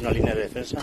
una línea de defensa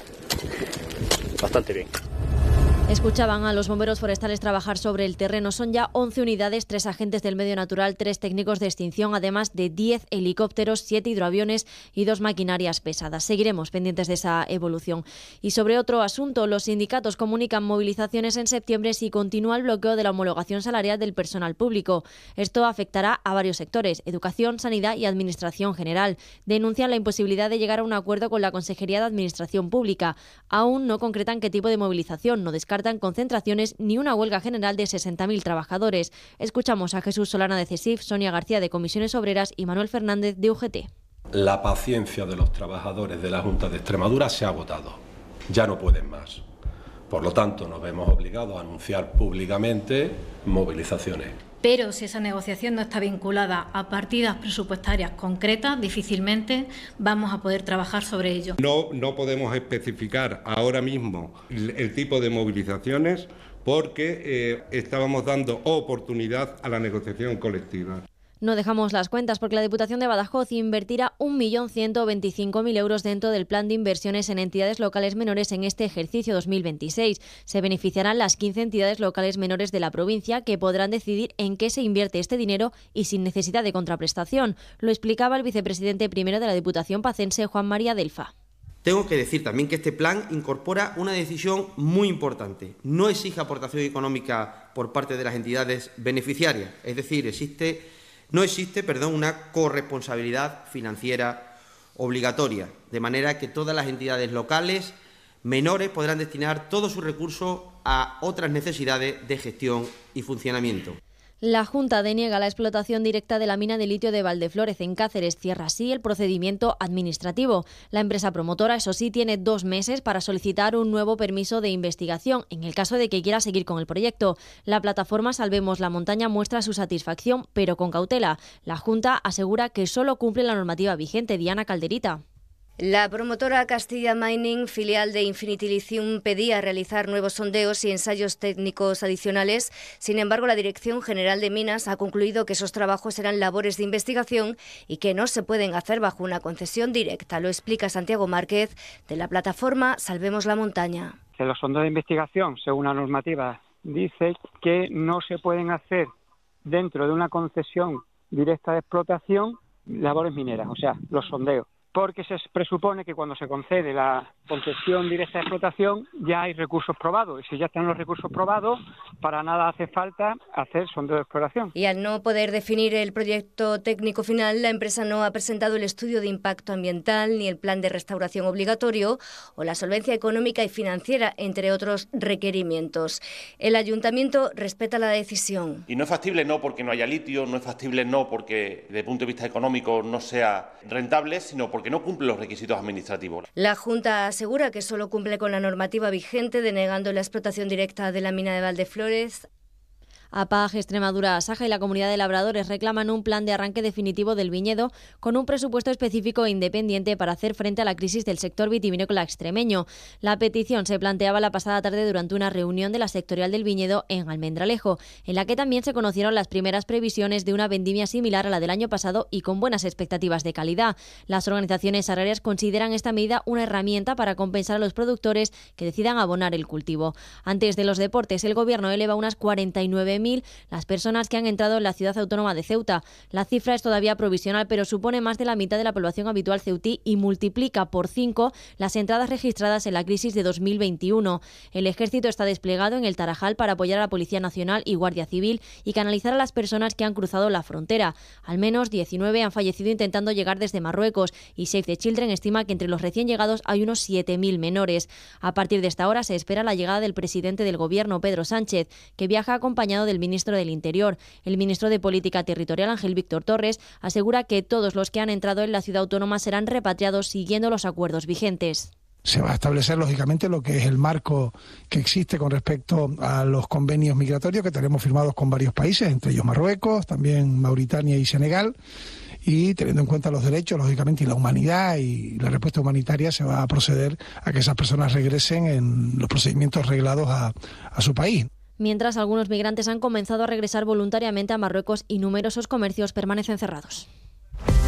bastante bien. Escuchaban a los bomberos forestales trabajar sobre el terreno. Son ya 11 unidades, 3 agentes del medio natural, 3 técnicos de extinción, además de 10 helicópteros, 7 hidroaviones y 2 maquinarias pesadas. Seguiremos pendientes de esa evolución. Y sobre otro asunto, los sindicatos comunican movilizaciones en septiembre si continúa el bloqueo de la homologación salarial del personal público. Esto afectará a varios sectores: educación, sanidad y administración general. Denuncian la imposibilidad de llegar a un acuerdo con la Consejería de Administración Pública. Aún no concretan qué tipo de movilización, no descartan concentraciones ni una huelga general de 60.000 trabajadores. Escuchamos a Jesús Solana de CESIF, Sonia García de Comisiones Obreras y Manuel Fernández de UGT. La paciencia de los trabajadores de la Junta de Extremadura se ha agotado. Ya no pueden más. Por lo tanto, nos vemos obligados a anunciar públicamente movilizaciones. Pero si esa negociación no está vinculada a partidas presupuestarias concretas, difícilmente vamos a poder trabajar sobre ello. No podemos especificar ahora mismo el tipo de movilizaciones porque estábamos dando oportunidad a la negociación colectiva. No dejamos las cuentas porque la Diputación de Badajoz invertirá 1.125.000 euros dentro del plan de inversiones en entidades locales menores en este ejercicio 2026. Se beneficiarán las 15 entidades locales menores de la provincia, que podrán decidir en qué se invierte este dinero y sin necesidad de contraprestación. Lo explicaba el vicepresidente primero de la Diputación pacense, Juan María Delfa. Tengo que decir también que este plan incorpora una decisión muy importante. No exige aportación económica por parte de las entidades beneficiarias, es decir, no existe una corresponsabilidad financiera obligatoria, de manera que todas las entidades locales menores podrán destinar todos sus recursos a otras necesidades de gestión y funcionamiento. La Junta deniega la explotación directa de la mina de litio de Valdeflórez en Cáceres. Cierra así el procedimiento administrativo. La empresa promotora, eso sí, tiene 2 meses para solicitar un nuevo permiso de investigación, en el caso de que quiera seguir con el proyecto. La plataforma Salvemos la Montaña muestra su satisfacción, pero con cautela. La Junta asegura que solo cumple la normativa vigente. Diana Calderita. La promotora Castilla Mining, filial de Infinity Lithium, pedía realizar nuevos sondeos y ensayos técnicos adicionales. Sin embargo, la Dirección General de Minas ha concluido que esos trabajos eran labores de investigación y que no se pueden hacer bajo una concesión directa. Lo explica Santiago Márquez, de la plataforma Salvemos la Montaña. Que los sondeos de investigación, según la normativa, dice que no se pueden hacer dentro de una concesión directa de explotación labores mineras, o sea, los sondeos. Porque se presupone que cuando se concede la concesión directa de explotación ya hay recursos probados, y si ya están los recursos probados, para nada hace falta hacer sondeo de exploración. Y al no poder definir el proyecto técnico final, la empresa no ha presentado el estudio de impacto ambiental, ni el plan de restauración obligatorio o la solvencia económica y financiera, entre otros requerimientos. El ayuntamiento respeta la decisión. Y no es factible no porque no haya litio, no es factible no porque desde el punto de vista económico no sea rentable, sino porque no cumple los requisitos administrativos. La Junta asegura que solo cumple con la normativa vigente, denegando la explotación directa de la mina de Valdeflórez. APAG, Extremadura, Asaja y la Comunidad de Labradores reclaman un plan de arranque definitivo del viñedo con un presupuesto específico e independiente para hacer frente a la crisis del sector vitivinícola extremeño. La petición se planteaba la pasada tarde durante una reunión de la sectorial del viñedo en Almendralejo, en la que también se conocieron las primeras previsiones de una vendimia similar a la del año pasado y con buenas expectativas de calidad. Las organizaciones agrarias consideran esta medida una herramienta para compensar a los productores que decidan abonar el cultivo. Antes de los deportes, el Gobierno eleva unas 49.000 las personas que han entrado en la ciudad autónoma de Ceuta. La cifra es todavía provisional, pero supone más de la mitad de la población habitual ceutí y multiplica por 5 las entradas registradas en la crisis de 2021. El ejército está desplegado en el Tarajal para apoyar a la Policía Nacional y Guardia Civil y canalizar a las personas que han cruzado la frontera. Al menos 19 han fallecido intentando llegar desde Marruecos y Save the Children estima que entre los recién llegados hay unos 7.000 menores. A partir de esta hora se espera la llegada del presidente del Gobierno, Pedro Sánchez, que viaja acompañado del ministro del Interior. El ministro de Política Territorial, Ángel Víctor Torres, asegura que todos los que han entrado en la ciudad autónoma serán repatriados siguiendo los acuerdos vigentes. Se va a establecer, lógicamente, lo que es el marco que existe con respecto a los convenios migratorios que tenemos firmados con varios países, entre ellos Marruecos, también Mauritania y Senegal, y teniendo en cuenta los derechos, lógicamente, y la humanidad y la respuesta humanitaria, se va a proceder a que esas personas regresen en los procedimientos reglados a su país. Mientras, algunos migrantes han comenzado a regresar voluntariamente a Marruecos y numerosos comercios permanecen cerrados.